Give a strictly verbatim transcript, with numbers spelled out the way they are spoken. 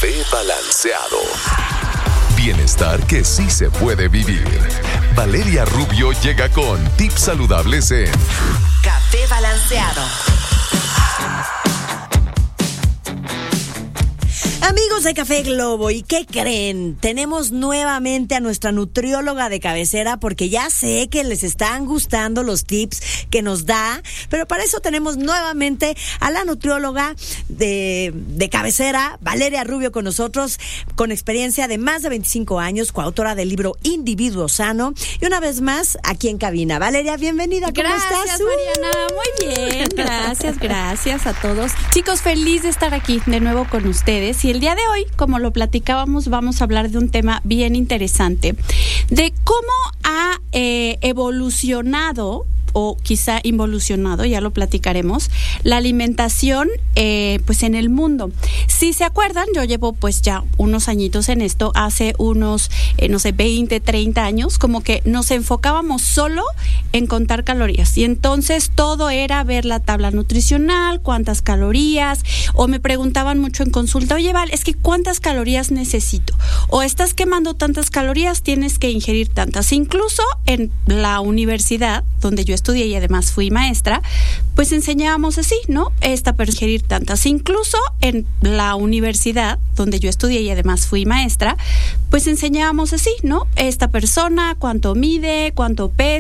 Café Balanceado. Bienestar que sí se puede vivir. Valeria Rubio llega con tips saludables en Café Balanceado. Amigos de Café Globo, ¿y qué creen? Tenemos nuevamente a nuestra nutrióloga de cabecera, porque ya sé que les están gustando los tips que nos da, pero para eso tenemos nuevamente a la nutrióloga de, de cabecera, Valeria Rubio, con nosotros, con experiencia de más de veinticinco años, coautora del libro Individuo Sano, y una vez más aquí en cabina. Valeria, bienvenida, ¿cómo gracias, estás? Mariana, uh. muy bien, gracias, gracias a todos. Chicos, feliz de estar aquí de nuevo con ustedes, y el día de hoy, como lo platicábamos, vamos a hablar de un tema bien interesante, de cómo ha eh, evolucionado o quizá involucionado, ya lo platicaremos, la alimentación eh, pues en el mundo. Si se acuerdan, yo llevo pues ya unos añitos en esto, hace unos, eh, no sé, veinte, treinta años, como que nos enfocábamos solo en contar calorías, y entonces todo era ver la tabla nutricional, cuántas calorías, o me preguntaban mucho en consulta, oye Val, es que ¿cuántas calorías necesito? O estás quemando tantas calorías, tienes que ingerir tantas. Incluso en la universidad, donde yo estudié y además fui maestra, pues enseñábamos así, ¿no? Esta persona ingerir tantas. Incluso en la universidad, donde yo estudié y además fui maestra, pues enseñábamos así, ¿no? Esta persona, cuánto mide, cuánto pesa,